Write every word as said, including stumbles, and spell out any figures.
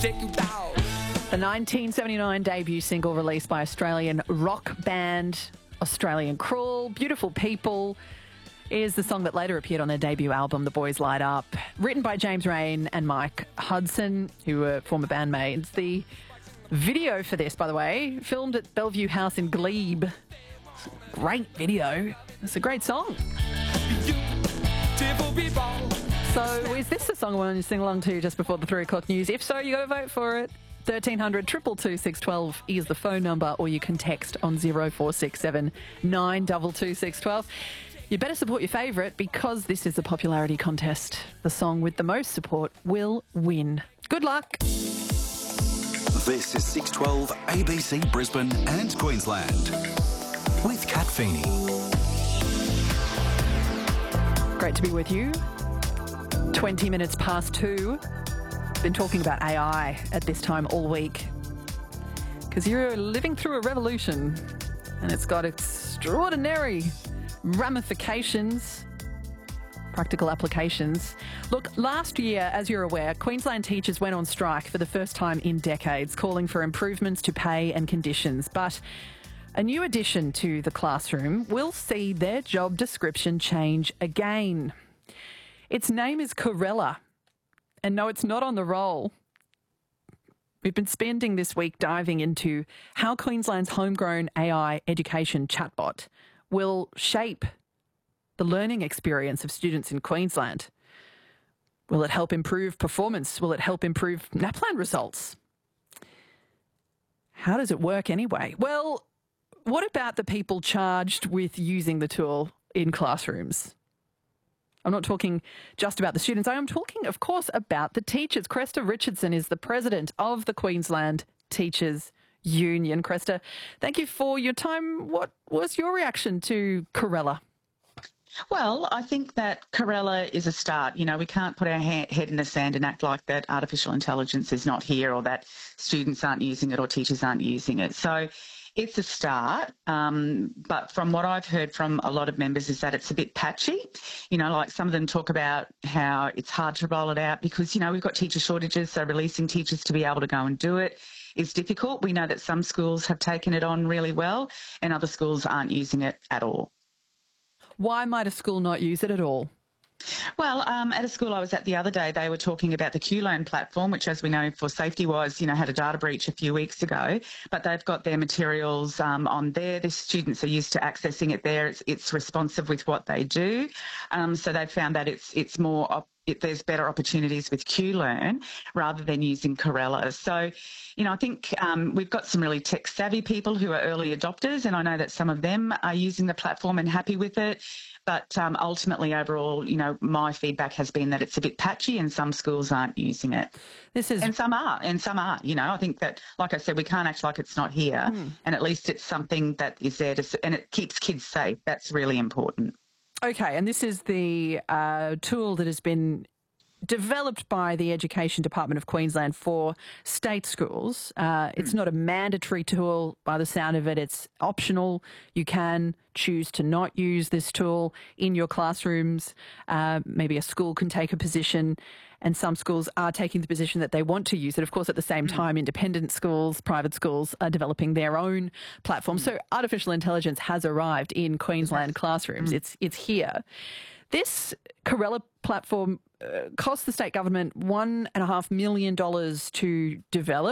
take you down. The nineteen seventy-nine debut single released by Australian rock band Australian Crawl, Beautiful People, is the song that later appeared on their debut album, The Boys Light Up. Written by James Rain and Mike Hudson, who were former bandmates. The video for this, by the way, filmed at Bellevue House in Glebe. Great video. It's a great song. So is this the song I want to sing along to just before the three o'clock news? If so, you got to vote for it. thirteen hundred, two two two, six one two is the phone number, or you can text on zero four six seven, nine two two, six one two. You better support your favourite because this is a popularity contest. The song with the most support will win. Good luck. This is six twelve A B C Brisbane and Queensland with Kat Feeney. Great to be with you. twenty minutes past two. Been talking about A I at this time all week because you're living through a revolution and it's got extraordinary ramifications, practical applications. Look, last year, as you're aware, Queensland teachers went on strike for the first time in decades, calling for improvements to pay and conditions. But a new addition to the classroom will see their job description change again. Its name is Corella. And no, it's not on the roll. We've been spending this week diving into how Queensland's homegrown A I education chatbot will shape the learning experience of students in Queensland. Will it help improve performance? Will it help improve NAPLAN results? How does it work anyway? Well, what about the people charged with using the tool in classrooms? I'm not talking just about the students. I am talking, of course, about the teachers. Cresta Richardson is the president of the Queensland Teachers Union. Cresta, thank you for your time. What was your reaction to Corella? Well, I think that Corella is a start. You know, we can't put our ha- head in the sand and act like that artificial intelligence is not here or that students aren't using it or teachers aren't using it. So it's a start, um, but from what I've heard from a lot of members is that it's a bit patchy. You know, like some of them talk about how it's hard to roll it out because, you know, we've got teacher shortages, so releasing teachers to be able to go and do it is difficult. We know that some schools have taken it on really well and other schools aren't using it at all. Why might a school not use it at all? Well, um, at a school I was at the other day, they were talking about the QLearn platform, which, as we know, for safety-wise, you know, had a data breach a few weeks ago. But they've got their materials um, on there. The students are used to accessing it there. It's, it's responsive with what they do. Um, so they've found that it's it's more op- it, there's better opportunities with QLearn rather than using Corella. So, you know, I think um, we've got some really tech-savvy people who are early adopters, and I know that some of them are using the platform and happy with it. But um, ultimately, overall, you know, my feedback has been that it's a bit patchy and some schools aren't using it. This is, and some are, and some are. You know, I think that, like I said, we can't act like it's not here, mm. and at least it's something that is there to, and it keeps kids safe. That's really important. Okay, and this is the uh, tool that has been developed by the Education Department of Queensland for state schools. Uh, it's not a mandatory tool by the sound of it. It's optional. You can choose to not use this tool in your classrooms. Uh, maybe a school can take a position, and some schools are taking the position that they want to use it. Of course, at the same time, independent schools, private schools are developing their own platform. So artificial intelligence has arrived in Queensland classrooms. Mm. It's, it's here. This Corella platform uh, cost the state government one and a half million dollars to develop.